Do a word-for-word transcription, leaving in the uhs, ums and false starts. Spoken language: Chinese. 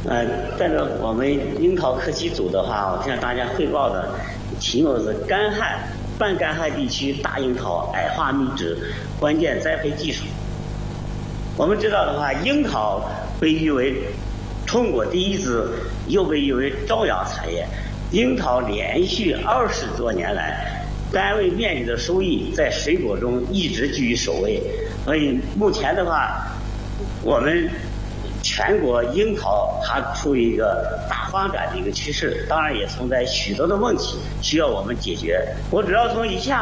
呃，在这我们樱桃科技组的话，我向大家汇报的题目是干旱、半干旱地区大樱桃矮化密植关键栽培技术。我们知道的话，樱桃被誉为中国第一支，又被誉为朝阳产业。樱桃连续二十多年来，单位面积的收益在水果中一直居于首位。所以目前的话，我们全国樱桃它处于一个大发展的一个趋势，当然也存在许多的问题需要我们解决。我主要从以下